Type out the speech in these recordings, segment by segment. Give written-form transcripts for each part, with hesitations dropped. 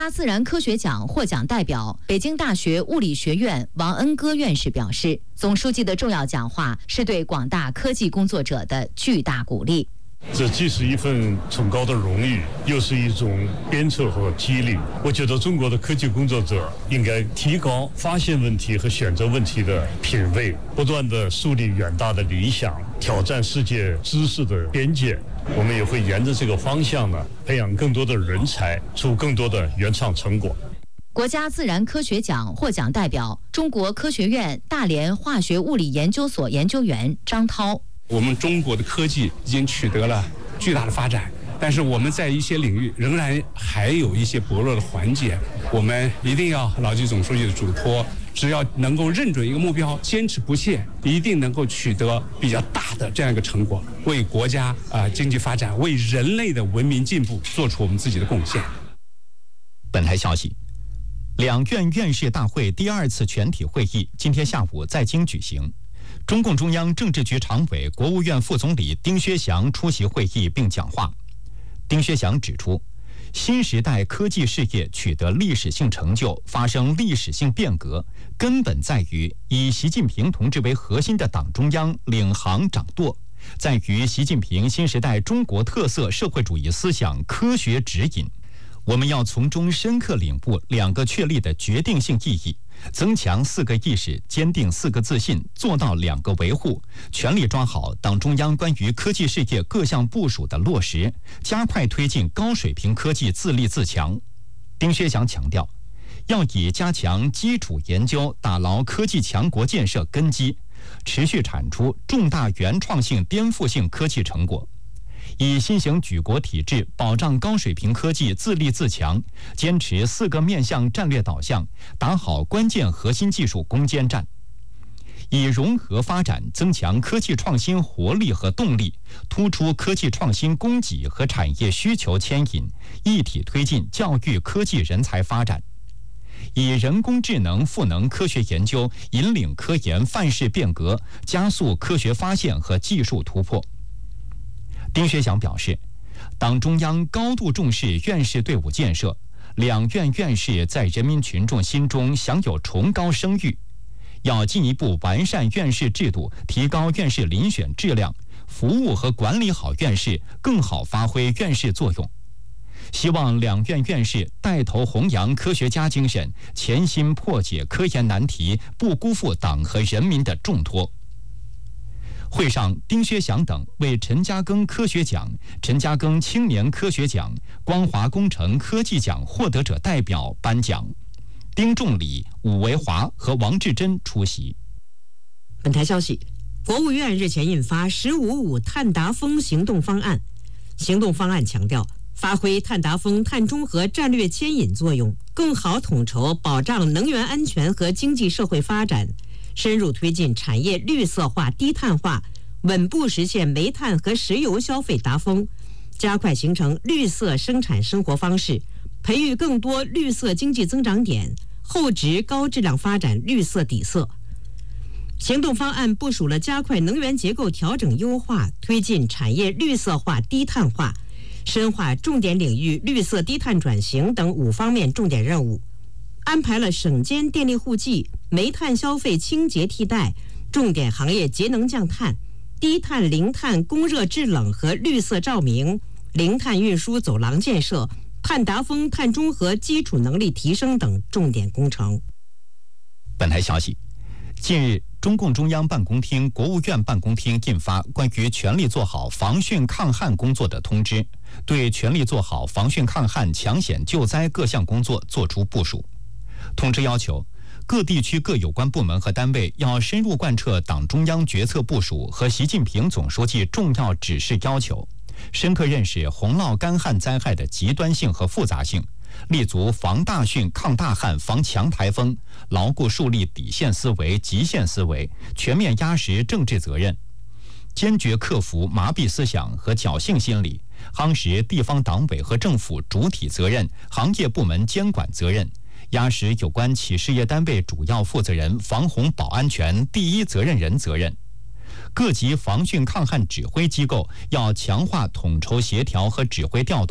自然科学奖获奖代表、北京大学物理学院王恩歌院士表示，总书记的重要讲话是对广大科技工作者的巨大鼓励。 这既是一份崇高的荣誉，又是一种鞭策和激励。我觉得中国的科技工作者应该提高发现问题和选择问题的品位，不断地树立远大的理想，挑战世界知识的边界。我们也会沿着这个方向呢，培养更多的人才，出更多的原创成果。 国家自然科学奖获奖代表、中国科学院大连化学物理研究所研究员张涛。 我们中国的科技已经取得了巨大的发展，但是我们在一些领域仍然还有一些薄弱的环节，我们一定要牢记总书记的嘱托，只要能够认准一个目标，坚持不懈，一定能够取得比较大的这样一个成果，为国家经济发展、为人类的文明进步做出我们自己的贡献。 本台消息，两院院士大会第2次全体会议今天下午在京举行。中共中央政治局常委、国务院副总理丁薛祥出席会议并讲话。丁薛祥指出，新时代科技事业取得历史性成就，发生历史性变革，根本在于以习近平同志为核心的党中央领航掌舵，在于习近平新时代中国特色社会主义思想科学指引。我们要从中深刻领悟2个确立的决定性意义，增强4个意识，坚定4个自信，做到2个维护，全力抓好党中央关于科技事业各项部署的落实，加快推进高水平科技自立自强。丁薛祥强调，要以加强基础研究，打牢科技强国建设根基，持续产出重大原创性、颠覆性科技成果。以新型举国体制保障高水平科技自立自强，坚持4个面向战略导向，打好关键核心技术攻坚战。以融合发展增强科技创新活力和动力，突出科技创新供给和产业需求牵引，一体推进教育科技人才发展。以人工智能赋能科学研究，引领科研范式变革，加速科学发现和技术突破。丁薛祥表示，党中央高度重视院士队伍建设，2院院士在人民群众心中享有崇高声誉，要进一步完善院士制度，提高院士遴选质量，服务和管理好院士，更好发挥院士作用。希望2院院士带头弘扬科学家精神，潜心破解科研难题，不辜负党和人民的重托。会上，丁薛祥等为陈嘉庚科学奖、陈嘉庚青年科学奖、光华工程科技奖获得者代表颁奖。丁仲礼、武维华和王志珍出席。 本台消息，国务院日前印发“十五五”碳达峰行动方案。行动方案强调，发挥碳达峰碳中和战略牵引作用，更好统筹保障能源安全和经济社会发展，深入推进产业绿色化、低碳化，稳步实现煤炭和石油消费达峰，加快形成绿色生产生活方式，培育更多绿色经济增长点，厚植高质量发展绿色底色。行动方案部署了加快能源结构调整优化，推进产业绿色化、低碳化，深化重点领域绿色低碳转型等5方面重点任务，安排了省间电力户籍、煤炭消费清洁替代、重点行业节能降碳、低碳零碳供热制冷和绿色照明、零碳运输走廊建设、碳达峰碳中和基础能力提升等重点工程。 本台消息，近日，中共中央办公厅、国务院办公厅印发关于全力做好防汛抗旱工作的通知，对全力做好防汛抗旱、抢险救灾各项工作作出部署。通知要求，各地区各有关部门和单位要深入贯彻党中央决策部署和习近平总书记重要指示要求，深刻认识洪涝干旱灾害的极端性和复杂性，立足防大汛、抗大旱、防强台风，牢固树立底线思维、极限思维，全面压实政治责任，坚决克服麻痹思想和侥幸心理，夯实地方党委和政府主体责任、行业部门监管责任，压实有关企事业单位主要负责人、防洪保安权第一责任人责任。各级防汛抗旱指挥机构要强化统筹协调和指挥调度，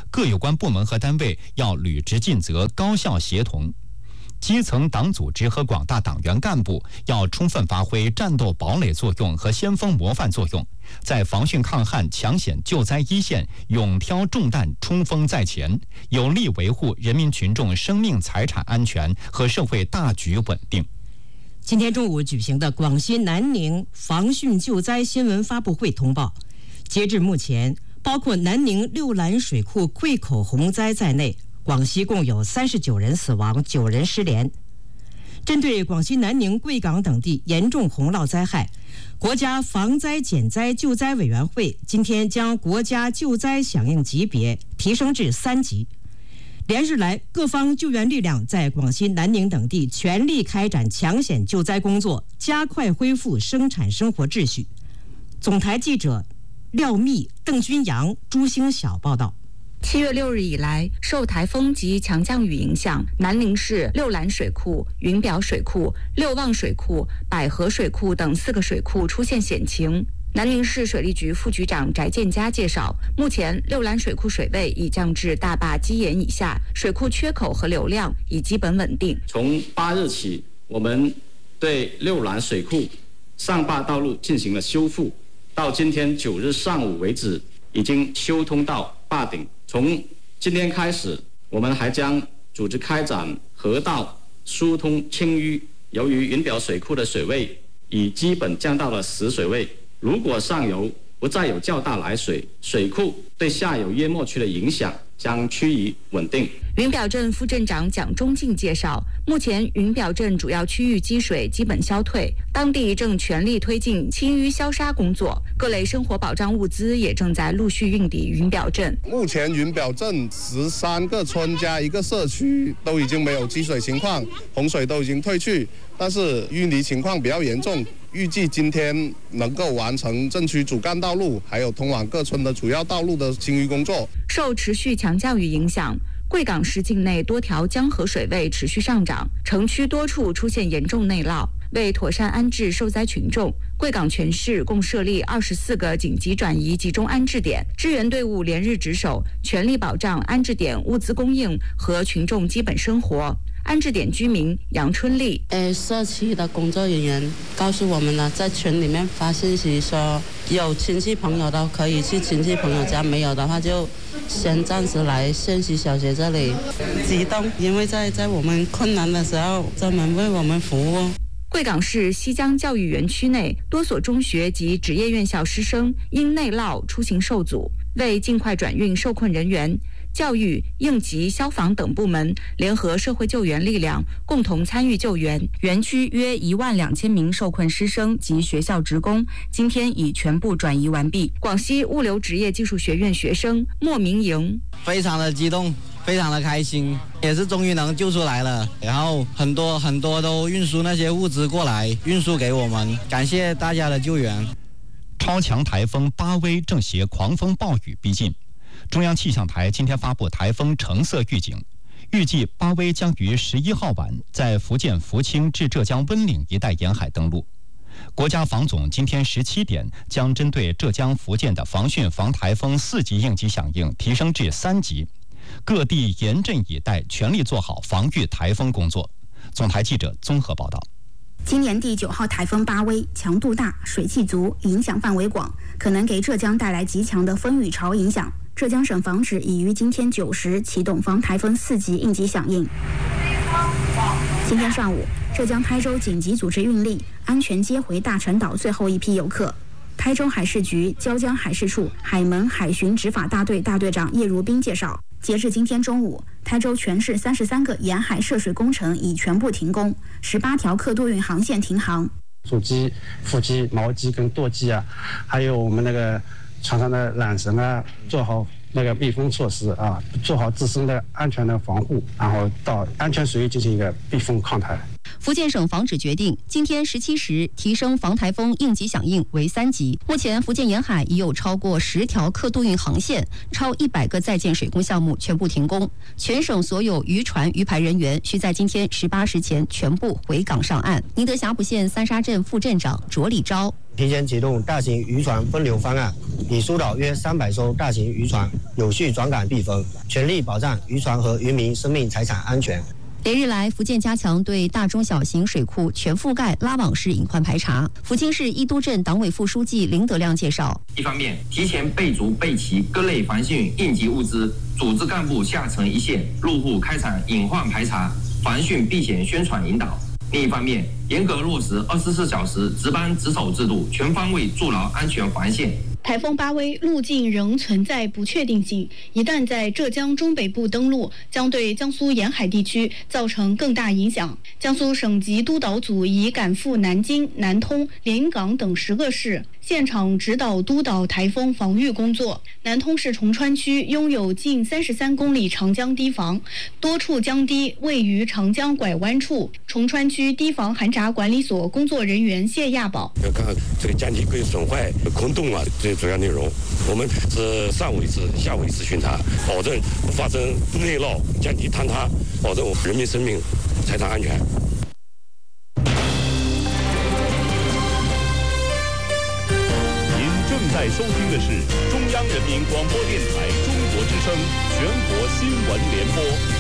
各有关部门和单位要履职尽责，高效协同。基层党组织和广大党员干部要充分发挥战斗堡垒作用和先锋模范作用，在防汛抗旱、抢险救灾一线勇挑重担、冲锋在前，有力维护人民群众生命财产安全和社会大局稳定。 今天中午举行的广西南宁防汛救灾新闻发布会通报，截至目前，包括南宁六兰水库溃口洪灾在内，广西共有39人死亡，9人失联。针对广西南宁、贵港等地严重洪涝灾害，国家防灾减灾救灾委员会今天将国家救灾响应级别提升至3级。连日来，各方救援力量在广西南宁等地全力开展抢险救灾工作，加快恢复生产生活秩序。总台记者廖密、邓君阳、朱星晓报道。 7月6日以来，受台风及强降雨影响，南宁市六兰水库、云表水库、六旺水库、百合水库等4个水库出现险情。南宁市水利局副局长翟建佳介绍，目前六兰水库水位已降至大坝基岩以下，水库缺口和流量已基本稳定。 从8日起，我们对六兰水库上坝道路进行了修复，到今天9日上午为止，已经修通到坝顶。从今天开始，我们还将组织开展河道疏通清淤。由于云表水库的水位已基本降到了10水位，如果上游不再有较大来水，水库对下游淹没区的影响将趋于稳定。 云表镇副镇长蒋忠进介绍，目前云表镇主要区域积水基本消退，当地正全力推进清淤消杀工作，各类生活保障物资也正在陆续运抵云表镇。 目前云表镇13个村加1个社区都已经没有积水情况，洪水都已经退去，但是淤泥情况比较严重。预计今天能够完成镇区主干道路还有通往各村的主要道路的清淤工作。 受持续强降雨影响，贵港市境内多条江河水位持续上涨，城区多处出现严重内涝。为妥善安置受灾群众，贵港全市共设立24个紧急转移集中安置点，支援队伍连日值守，全力保障安置点物资供应和群众基本生活。安置点居民杨春丽， 社区的工作人员告诉我们了，在群里面发信息说，有亲戚朋友的可以去亲戚朋友家，没有的话就先暂时来县西小学这里。激动，因为在我们困难的时候专门为我们服务。 贵港市西江教育园区内多所中学及职业院校师生因内涝出行受阻，为尽快转运受困人员，教育、应急、消防等部门联合社会救援力量，共同参与救援。园区约12000名受困师生及学校职工，今天已全部转移完毕。广西物流职业技术学院学生莫明莹， 非常的激动，非常的开心，也是终于能救出来了。然后很多都运输那些物资过来，运输给我们，感谢大家的救援。 超强台风巴威正携狂风暴雨逼近，中央气象台今天发布台风橙色预警，预计巴威将于11号晚在福建福清至浙江温岭一带沿海登陆。国家防总今天17点将针对浙江、福建的防汛防台风4级应急响应提升至3级，各地严阵以待，全力做好防御台风工作。总台记者综合报道。 今年第9号台风巴威强度大，水汽足，影响范围广，可能给浙江带来极强的风雨潮影响。浙江省防指已于今天9时启动防台风4级应急响应。今天上午，浙江台州紧急组织运力，安全接回大陈岛最后一批游客。台州海事局椒江海事处海门海巡执法大队大队长叶如斌介绍，截至今天中午，台州全市33个沿海涉水工程已全部停工，18条客渡运航线停航。 主机、副机、锚机跟舵机啊，还有我们那个船上的缆绳啊，做好那个密封措施啊，做好自身的安全的防护，然后到安全水域进行一个避风抗台。 福建省防指决定，今天17时提升防台风应急响应为3级。目前，福建沿海已有超过10条客渡运航线，超100个在建水工项目全部停工。全省所有渔船渔排人员需在今天18时前全部回港上岸。宁德霞浦县三沙镇副镇长卓立昭提前启动大型渔船分流方案，已疏导约300艘大型渔船有序转港避风，全力保障渔船和渔民生命财产安全。 连日来，福建加强对大中小型水库全覆盖拉网式隐患排查。福清市伊都镇党委副书记林德亮介绍： 一方面，提前备足备齐各类防汛应急物资，组织干部下沉一线，入户开展隐患排查、防汛避险宣传引导；另一方面，严格落实24小时值班值守制度，全方位筑牢安全防线。 台风巴威路径仍存在不确定性，一旦在浙江中北部登陆，将对江苏沿海地区造成更大影响。江苏省级督导组已赶赴南京、南通、连云港等10个市，现场指导督导台风防御工作。南通市崇川区拥有近33公里长江堤防，多处江堤位于长江拐弯处。崇川区堤防涵闸管理所工作人员谢亚宝： 要看这个江堤会损坏、空洞啊，这主要内容，我们是上午一次、下午一次巡查，保证不发生内涝、江堤坍塌，保证我们人民生命财产安全。 正在收听的是中央人民广播电台中国之声全国新闻联播。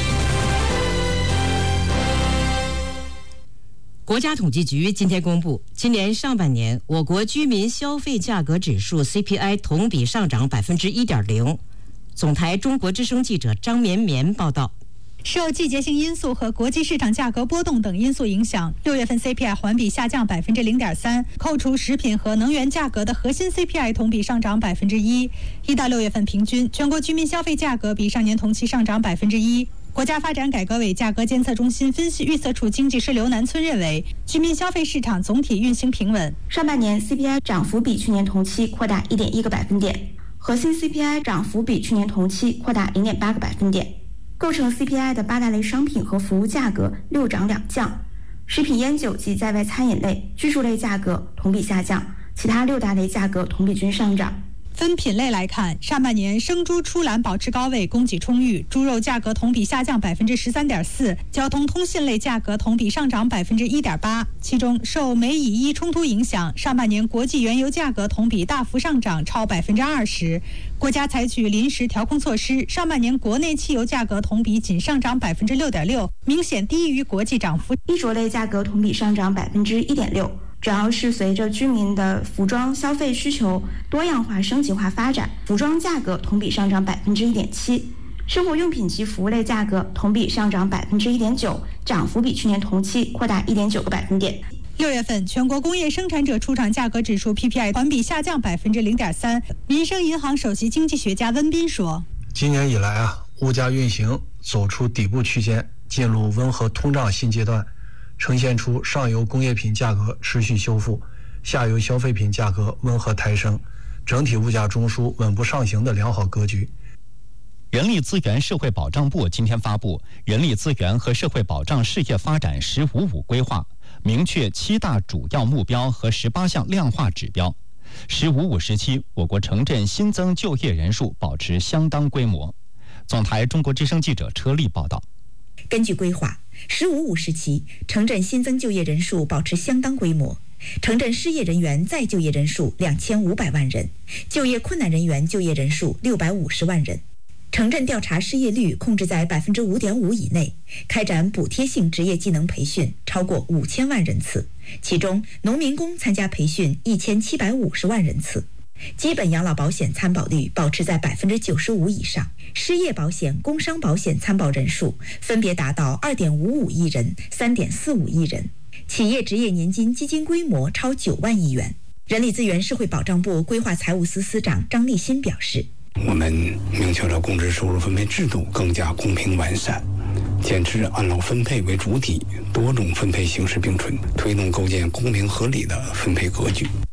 国家统计局今天公布，今年上半年我国居民消费价格指数 CPI 同比上涨 1.0%。总台中国之声记者张绵绵报道。 受季节性因素和国际市场价格波动等因素影响，6月份 CPI 环比下降 0.3%， 扣除食品和能源价格的核心 CPI 同比上涨 1%。1到6月份平均，全国居民消费价格比上年同期上涨 1%。国家发展改革委价格监测中心分析预测处经济师刘南村认为，居民消费市场总体运行平稳。 上半年 CPI 涨幅比去年同期扩大 1.1个百分点，核心 CPI 涨幅比去年同期扩大 0.8个百分点。构成 CPI 的8大类商品和服务价格6涨2降，食品烟酒及在外餐饮类、居住类价格同比下降，其他6大类价格同比均上涨。 分品类来看，上半年生猪出栏保持高位，供给充裕，猪肉价格同比下降 13.4%， 交通通信类价格同比上涨 1.8%。其中，受美以伊冲突影响，上半年国际原油价格同比大幅上涨超 20%。国家采取临时调控措施，上半年国内汽油价格同比仅上涨 6.6%， 明显低于国际涨幅。 衣着类价格同比上涨 1.6%。主要是随着居民的服装消费需求多样化升级化发展，服装价格同比上涨 1.7%， 生活用品及服务类价格同比上涨 1.9%， 涨幅比去年同期扩大 1.9个百分点。 6月份全国工业生产者出厂价格指数 PPI 环比下降 0.3%。民生银行首席经济学家温彬说： 今年以来物价运行走出底部区间，进入温和通胀新阶段，呈现出上游工业品价格持续修复，下游消费品价格温和抬升，整体物价中枢稳步上行的良好格局。 人力资源社会保障部今天发布《人力资源和社会保障事业发展“15-5”规划》，明确7大主要目标和18项量化指标。15-5时期，我国城镇新增就业人数保持相当规模。总台中国之声记者车丽报道。 根据规划，15-5时期，城镇新增就业人数保持相当规模，城镇失业人员再就业人数2500万人，就业困难人员就业人数650万人。城镇调查失业率控制在 5.5% 以内，开展补贴性职业技能培训超过5000万人次，其中农民工参加培训1750万人次。基本养老保险参保率保持在 95% 以上，失业保险、工伤保险参保人数分别达到 2.55 亿人、3.45亿人，企业职业年金基金规模超9万亿元。人力资源社会保障部规划财务司司长张立新表示， 我们明确了工资收入分配制度更加公平完善，坚持按劳分配为主体，多种分配形式并存，推动构建公平合理的分配格局。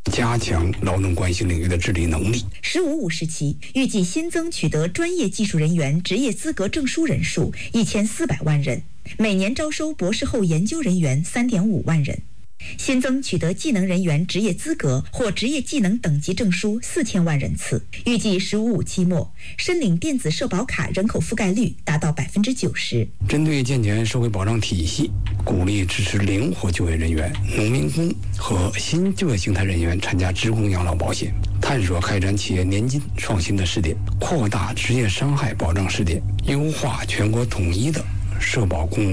加强劳动关系领域的治理能力。 “15+5”时期预计新增取得专业技术人员职业资格证书人数1400万人，每年招收博士后研究人员3.5万人。新增取得技能人员职业资格或职业技能等级证书4000万人次。预计“15+5”期末，申领电子社保卡人口覆盖率达到90%。 针对健全社会保障体系，鼓励支持灵活就业人员、农民工和新就业形态人员参加职工养老保险，探索开展企业年金创新的试点，扩大职业伤害保障试点，优化全国统一的社保公